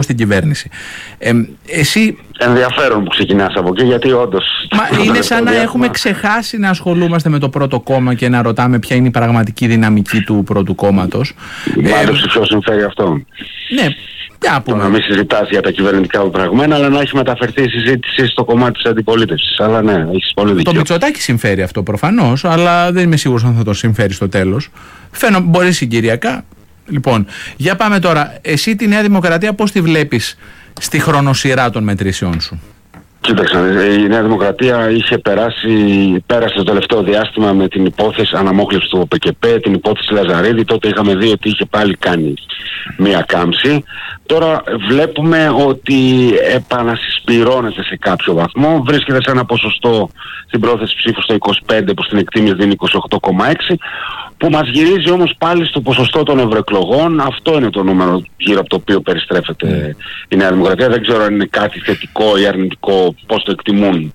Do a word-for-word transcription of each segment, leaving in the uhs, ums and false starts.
στην κυβέρνηση. Ε, εσύ... Ενδιαφέρον που ξεκινάς από εκεί, γιατί όντως... Μα είναι σαν να έχουμε ξεχάσει να ασχολούμαστε με το πρώτο κόμμα και να ρωτάμε ποια είναι η πραγματική δυναμική του πρώτου κόμματος. Μάλλον ε, ποιος συμφέρει αυτό. Ναι. Το να μην συζητάς για τα κυβερνητικά πραγμένα, αλλά να έχει μεταφερθεί η συζήτηση στο κομμάτι της αντιπολίτευσης. Αλλά ναι, έχεις πολύ δίκιο. Το Μητσοτάκη συμφέρει αυτό προφανώς, αλλά δεν είμαι σίγουρος αν θα το συμφέρει στο τέλος. Φαίνω, μπορεί συγκυριακά. Λοιπόν, για πάμε τώρα. Εσύ τη Νέα Δημοκρατία πώς τη βλέπεις στη χρονοσυρά των μετρήσεών σου? Κοίταξε, η Νέα Δημοκρατία είχε περάσει, πέρασε το τελευταίο διάστημα με την υπόθεση αναμόχλευση του ΟΠΕΚΕΠΕ, την υπόθεση Λαζαρίδη. Τότε είχαμε δει ότι είχε πάλι κάνει μία κάμψη. Τώρα βλέπουμε ότι επανασυσπυρώνεται σε κάποιο βαθμό. Βρίσκεται σε ένα ποσοστό στην πρόθεση ψήφου στο είκοσι πέντε που στην εκτίμηση δίνει είκοσι οκτώ κόμμα έξι, που μας γυρίζει όμως πάλι στο ποσοστό των ευρωεκλογών. Αυτό είναι το νούμερο γύρω από το οποίο περιστρέφεται η Νέα Δημοκρατία. Δεν ξέρω αν είναι κάτι θετικό ή αρνητικό, πώς το εκτιμούν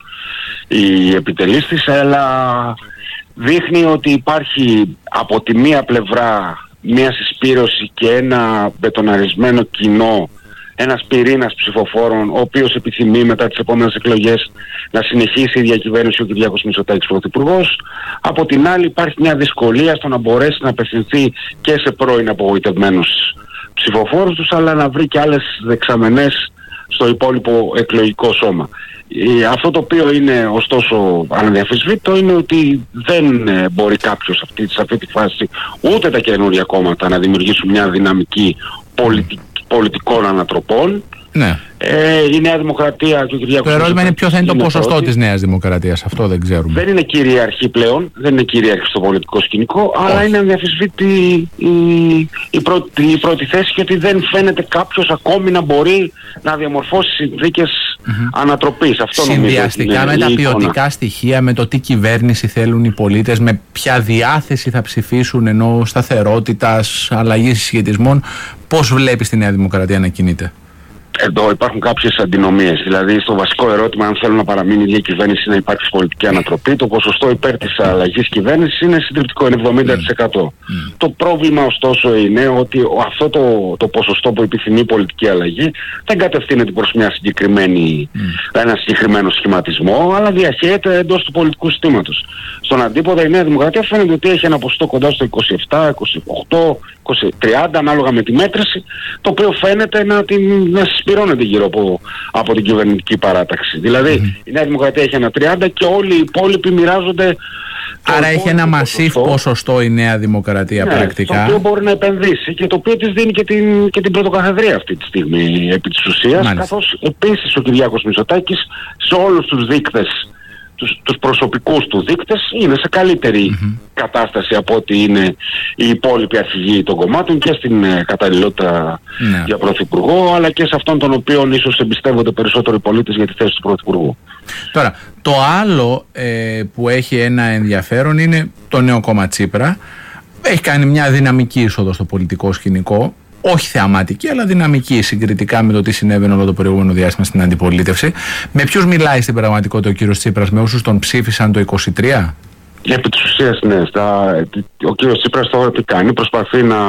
οι επιτελείς της, αλλά δείχνει ότι υπάρχει από τη μία πλευρά μια συσπήρωση και ένα μπετοναρισμένο κοινό, ένας πυρήνας ψηφοφόρων, ο οποίος επιθυμεί μετά τις επόμενες εκλογές να συνεχίσει η διακυβέρνηση ο Κυριάκος Μητσοτάκης πρωθυπουργός. Από την άλλη υπάρχει μια δυσκολία στο να μπορέσει να απευθυνθεί και σε πρώην απογοητευμένους ψηφοφόρους τους, αλλά να βρει και άλλες δεξαμενές στο υπόλοιπο εκλογικό σώμα. Αυτό το οποίο είναι ωστόσο αναδιαφυσβήτητο είναι ότι δεν μπορεί κάποιος αυτή, σε αυτή τη φάση, ούτε τα καινούργια κόμματα, να δημιουργήσουν μια δυναμική πολιτική, πολιτικών ανατροπών. Ναι. Ε, η Νέα Δημοκρατία και ο Κυριάκος... Το ερώτημα είναι ποιο θα είναι το ποσοστό πρώτη της Νέας Δημοκρατίας, αυτό δεν ξέρουμε. Δεν είναι κυριαρχή πλέον, δεν είναι κυριαρχή στο πολιτικό σκηνικό, όχι, αλλά είναι αδιαφυσβήτητη η, η, πρώτη, η πρώτη θέση, γιατί δεν φαίνεται κάποιος ακόμη να μπορεί να διαμορφώσει συνθήκες mm-hmm. ανατροπής. Αυτό συνδυαστικά με τα ποιοτικά εικόνα. Στοιχεία, με το τι κυβέρνηση θέλουν οι πολίτες, με ποια διάθεση θα ψηφίσουν, ενώ σταθερότητας, αλλαγής συσχετισμών, πώς βλέπεις τη Νέα Δημοκρατία να κινείται? Εδώ υπάρχουν κάποιες αντινομίες. Δηλαδή, στο βασικό ερώτημα, αν θέλουν να παραμείνει η ίδια κυβέρνηση, να υπάρξει πολιτική ανατροπή, το ποσοστό υπέρ της αλλαγής κυβέρνησης είναι συντριπτικό, είναι εβδομήντα τοις εκατό. Mm. Το πρόβλημα, ωστόσο, είναι ότι αυτό το, το ποσοστό που επιθυμεί η πολιτική αλλαγή δεν κατευθύνεται προς μια συγκεκριμένη, mm. ένα συγκεκριμένο σχηματισμό, αλλά διαχέεται εντός του πολιτικού συστήματος. Στον αντίποδα, η Νέα Δημοκρατία φαίνεται ότι έχει ένα ποσοστό κοντά στο είκοσι επτά, είκοσι οκτώ, είκοσι, τριάντα, ανάλογα με τη μέτρηση, το οποίο φαίνεται να, την, να συσπυρώνεται γύρω από, από την κυβερνητική παράταξη. Δηλαδή, mm-hmm. η Νέα Δημοκρατία έχει ένα τριάντα και όλοι οι υπόλοιποι μοιράζονται. Άρα έχει ένα μασίφ ποσοστό η Νέα Δημοκρατία, ναι, πρακτικά. Το οποίο μπορεί να επενδύσει και το οποίο της δίνει και την, και την πρωτοκαθεδρία αυτή τη στιγμή επί της ουσίας. Καθώς επίσης ο Κυριάκος Μητσοτάκης σε όλους τους δείκτες, τους, τους προσωπικούς του δείκτες, είναι σε καλύτερη mm-hmm. κατάσταση από ότι είναι οι υπόλοιποι αρχηγοί των κομμάτων και στην ε, καταλληλότητα ναι. για πρωθυπουργό, αλλά και σε αυτόν τον οποίο ίσως εμπιστεύονται περισσότερο οι πολίτες για τη θέση του πρωθυπουργού. Τώρα, το άλλο ε, που έχει ένα ενδιαφέρον είναι το νέο κόμμα Τσίπρα. Έχει κάνει μια δυναμική είσοδο στο πολιτικό σκηνικό. Όχι θεαματική, αλλά δυναμική συγκριτικά με το τι συνέβαινε όλο το προηγούμενο διάστημα στην αντιπολίτευση. Με ποιους μιλάει στην πραγματικότητα ο κύριος Τσίπρας, με όσους τον ψήφισαν το είκοσι τρία? Επί της ουσίας, ναι. Στα, ο κύριος Τσίπρας τώρα τι κάνει, προσπαθεί να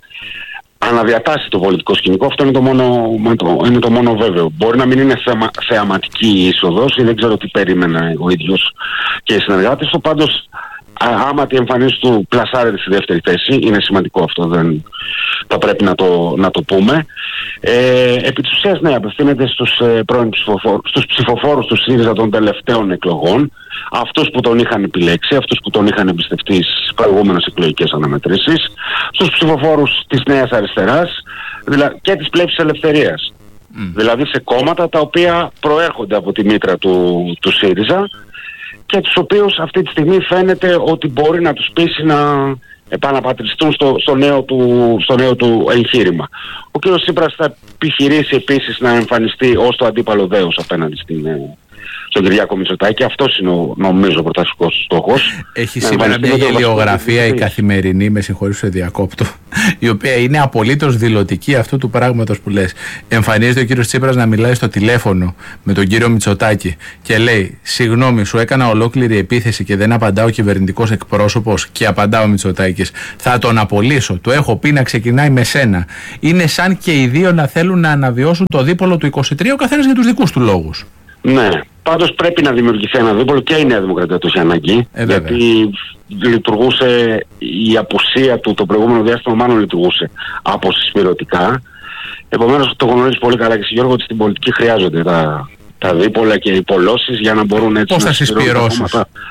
αναδιατάσει το πολιτικό σκηνικό. Αυτό είναι το μόνο, είναι το μόνο βέβαιο. Μπορεί να μην είναι θεαμα, θεαματική η είσοδος, ή δεν ξέρω τι περίμενε ο ίδιος και οι συνεργάτες του. Πάντως, άμα τη εμφανίση του πλασάρεται στη δεύτερη θέση, είναι σημαντικό αυτό, δεν θα πρέπει να το, να το πούμε. Ε, επί της ουσίας, ναι, απευθύνεται στους, ε, πρώην ψηφοφόρους, στους ψηφοφόρους του ΣΥΡΙΖΑ των τελευταίων εκλογών, αυτούς που τον είχαν επιλέξει, αυτούς που τον είχαν εμπιστευτεί στις προηγούμενες εκλογικές αναμετρήσεις, στους ψηφοφόρους της Νέας Αριστεράς δηλα, και της Πλεύσης Ελευθερίας. Mm. Δηλαδή σε κόμματα τα οποία προέρχονται από τη μήτρα του, του ΣΥΡΙΖΑ, και τους οποίους αυτή τη στιγμή φαίνεται ότι μπορεί να τους πείσει να επαναπατριστούν στο, στο, νέο, του, στο νέο του εγχείρημα. Ο κ. Τσίπρας θα επιχειρήσει επίσης να εμφανιστεί ως το αντίπαλο δέος απέναντι στην, στον Κυριάκο Μητσοτάκη. Αυτός είναι ο, νομίζω, ο πρωταρχικός στόχος. Έχει σήμερα μια γελιογραφία η Καθημερινή, με συγχωρείς σε διακόπτω, η οποία είναι απολύτως δηλωτική αυτού του πράγματος που λες. Εμφανίζεται ο κύριος Τσίπρας να μιλάει στο τηλέφωνο με τον κύριο Μητσοτάκη και λέει: συγγνώμη, σου έκανα ολόκληρη επίθεση και δεν απαντά ο κυβερνητικός εκπρόσωπος. Και απαντά ο Μητσοτάκης: θα τον απολύσω. Του έχω πει να ξεκινάει με σένα. Είναι σαν και οι δύο να θέλουν να αναβιώσουν το δίπολο του είκοσι τρία, ο καθένας για τους δικούς του λόγους. Ναι, πάντως πρέπει να δημιουργηθεί ένα δίπολο και η Νέα Δημοκρατία το έχει ανάγκη. Ε, γιατί λειτουργούσε, η απουσία του το προηγούμενο διάστημα μάλλον λειτουργούσε αποσυσπηρωτικά. Επομένως το γνωρίζεις πολύ καλά και εσύ, Γιώργο, ότι στην πολιτική χρειάζονται τα, τα δίπολα και οι πολλώσεις για να μπορούν έτσι πώς να συσπηρώσουν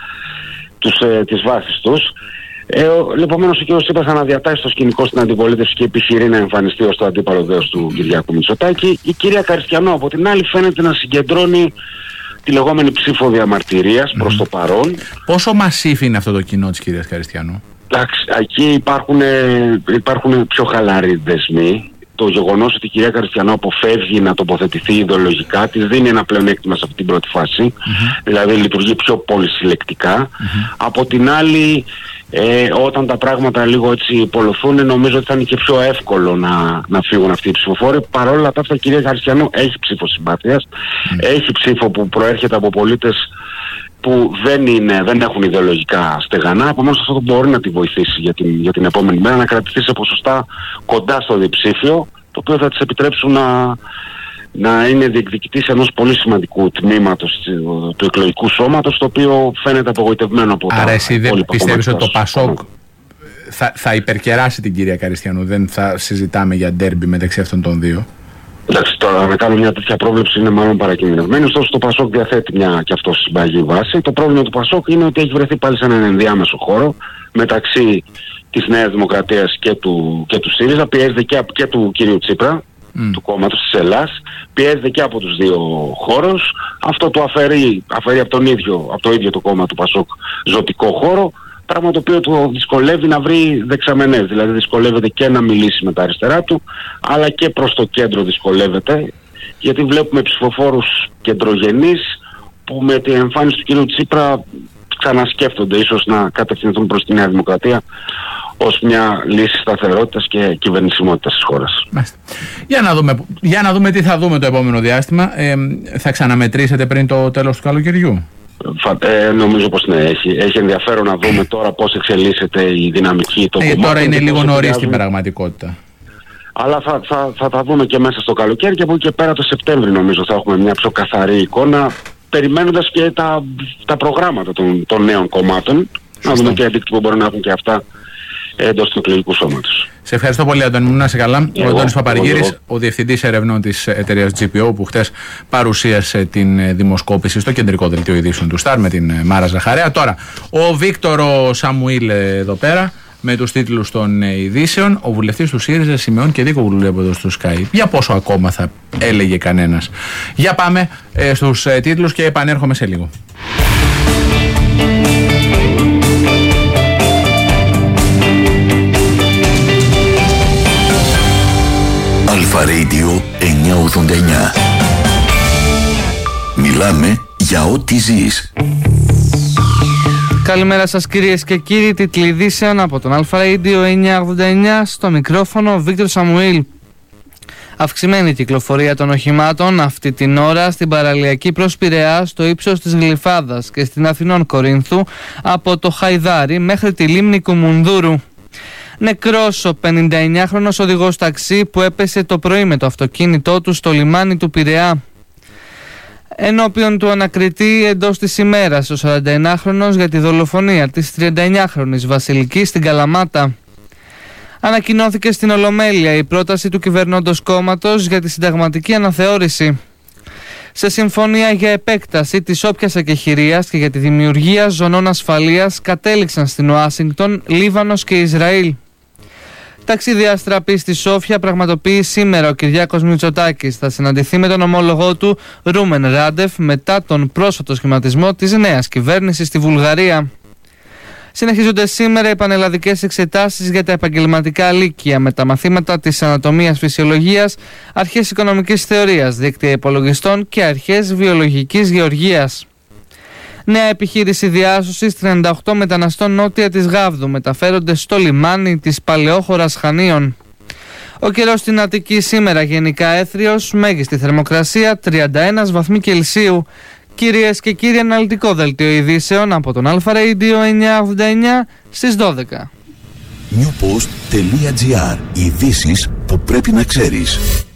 ε, τις βάσεις τους. Ε, Επομένως ο κ. Τσίπρας αναδιατάσσει το σκηνικό στην αντιπολίτευση και επιχειρεί να εμφανιστεί ως το αντίπαλο δέος του Κυριάκου Μητσοτάκη. Η κυρία Καριστιανό από την άλλη φαίνεται να συγκεντρώνει τη λεγόμενη ψήφο διαμαρτυρίας mm. προς το παρόν. Πόσο μασίφ είναι αυτό το κοινό της κυρίας Καριστιανού? Εντάξει, εκεί υπάρχουν, υπάρχουν πιο χαλαροί δεσμοί. Το γεγονός ότι η κυρία Καριστιανό αποφεύγει να τοποθετηθεί ιδεολογικά της δίνει ένα πλεονέκτημα σε αυτή την πρώτη φάση. Mm-hmm. Δηλαδή λειτουργεί πιο πολυσυλλεκτικά. Mm-hmm. Από την άλλη, ε, όταν τα πράγματα λίγο έτσι πολλωθούν, νομίζω ότι θα είναι και πιο εύκολο να, να φύγουν αυτοί οι ψηφοφόροι. Παρ' όλα αυτά, η κυρία Καριστιανό έχει ψήφο συμπάθειας, mm. έχει ψήφο που προέρχεται από πολίτες που δεν, είναι, δεν έχουν ιδεολογικά στεγανά. Επομένως αυτό μπορεί να τη βοηθήσει για την, για την επόμενη μέρα να κρατηθεί σε ποσοστά κοντά στο διψήφιο, το οποίο θα της επιτρέψουν να, να είναι διεκδικητής ενός πολύ σημαντικού τμήματος του εκλογικού σώματος, το οποίο φαίνεται απογοητευμένο από Άρα τα εσύ δεν πιστεύεις ότι το Πασόκ θα, θα υπερκεράσει την κυρία Καριστιανού? Δεν θα συζητάμε για ντέρμπι μεταξύ αυτών των δύο? Εντάξει, τώρα να κάνουμε μια τέτοια πρόβλεψη είναι μάλλον παρακινδυνευμένη. Ωστόσο, το Πασόκ διαθέτει μια και αυτό συμπαγή βάση. Το πρόβλημα του Πασόκ είναι ότι έχει βρεθεί πάλι σε έναν ενδιάμεσο χώρο μεταξύ της Νέας Δημοκρατίας και του, και του ΣΥΡΙΖΑ. Πιέζεται και, και του κυρίου Τσίπρα, mm. του κόμματος της Ελλάς. Πιέζεται και από τους δύο χώρους. Αυτό το αφαιρεί, αφαιρεί από, τον ίδιο, από το ίδιο το κόμμα του Πασόκ ζωτικό χώρο. Πράγμα το οποίο του δυσκολεύει να βρει δεξαμενές, δηλαδή δυσκολεύεται και να μιλήσει με τα αριστερά του, αλλά και προς το κέντρο δυσκολεύεται, γιατί βλέπουμε ψηφοφόρους κεντρογενείς που με την εμφάνιση του κυρίου Τσίπρα ξανασκέφτονται ίσως να κατευθυνθούν προς τη Νέα Δημοκρατία ως μια λύση σταθερότητας και κυβερνησιμότητας της χώρας. Για να δούμε, για να δούμε τι θα δούμε το επόμενο διάστημα. Ε, θα ξαναμετρήσετε πριν το τέλος του καλοκαιριού? Ε, νομίζω πως ναι, έχει, έχει ενδιαφέρον να δούμε τώρα πώς εξελίσσεται η δυναμική των ε, κομμάτων. Τώρα είναι λίγο νωρίς στην πραγματικότητα. Αλλά θα, θα, θα τα δούμε και μέσα στο καλοκαίρι και από εκεί και πέρα το Σεπτέμβρη νομίζω θα έχουμε μια πιο καθαρή εικόνα, περιμένοντας και τα, τα προγράμματα των, των νέων κομμάτων. Σωστά. Να δούμε τι αντίκτυπο μπορεί να έχουν και αυτά εντός του εκλογικού σώματος. Σε ευχαριστώ πολύ, Αντώνη μου, να είσαι καλά. Εγώ, ο Αντώνης Παπαργύρης, ο διευθυντής ερευνών της εταιρείας τζι πι ο, που χτες παρουσίασε την δημοσκόπηση στο κεντρικό δελτίο ειδήσεων του Σταρ με την Μάρα Ζαχαρέα. Τώρα, ο Βίκτορο Σαμουήλ εδώ πέρα με τους τίτλους των ειδήσεων. Ο βουλευτής του ΣΥΡΙΖΑ σημειώνει και δίκο που εδώ στο Sky. Για πόσο ακόμα θα έλεγε κανένας? Για πάμε ε, στους ε, τίτλους και επανέρχομαι σε λίγο. Αλφα Radio εννιακόσια ογδόντα εννιά. Μιλάμε για ό,τι ζεις. Καλημέρα σας κυρίες και κύριοι, τίτλοι ειδήσεων από τον Αλφα Radio εννιακόσια ογδόντα εννιά. Στο μικρόφωνο Βίκτορ Σαμουήλ. Αυξημένη κυκλοφορία των οχημάτων αυτή την ώρα στην παραλιακή προς Πειραιά, στο ύψος της Γλυφάδας και στην Αθηνών Κορίνθου από το Χαϊδάρι μέχρι τη λίμνη Κουμουνδούρου. Νεκρός ο πενηνταεννιάχρονος οδηγός ταξί που έπεσε το πρωί με το αυτοκίνητό του στο λιμάνι του Πειραιά. Ενώπιον του ανακριτή εντός της ημέρας ο σαρανταεννιάχρονος για τη δολοφονία της τριανταεννιάχρονης Βασιλικής στην Καλαμάτα. Ανακοινώθηκε στην Ολομέλεια η πρόταση του κυβερνώντος κόμματος για τη συνταγματική αναθεώρηση. Σε συμφωνία για επέκταση της όποιας εκεχηρίας και για τη δημιουργία ζωνών ασφαλείας κατέληξαν στην Ουάσιγκτον, Λίβανος και Ισραήλ. Ταξίδι αστραπή στη Σόφια πραγματοποιεί σήμερα ο Κυριάκος Μητσοτάκης. Θα συναντηθεί με τον ομόλογό του Ρούμεν Ράντεφ μετά τον πρόσφατο σχηματισμό της νέας κυβέρνησης στη Βουλγαρία. Συνεχίζονται σήμερα οι πανελλαδικές εξετάσεις για τα επαγγελματικά λύκεια με τα μαθήματα της ανατομίας φυσιολογίας, αρχές οικονομικής θεωρίας, δίκτυα υπολογιστών και αρχές βιολογικής γεωργίας. Νέα επιχείρηση διάσωσης τριάντα οκτώ μεταναστών νότια της Γάβδου μεταφέρονται στο λιμάνι της Παλαιόχωρας Χανίων. Ο καιρός στην Αττική σήμερα γενικά έθριος, μέγιστη θερμοκρασία τριάντα ένα βαθμοί Κελσίου. Κυρίες και κύριοι, αναλυτικό δελτίο ειδήσεων από τον Αλφα Radio εννιακόσια ογδόντα εννιά στις δώδεκα. newpost.gr. Ειδήσεις που πρέπει να ξέρεις.